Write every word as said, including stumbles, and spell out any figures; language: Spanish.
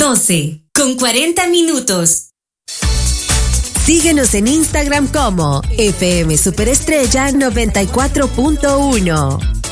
doce, con cuarenta minutos. Síguenos en Instagram como F M Superestrella noventa y cuatro punto uno.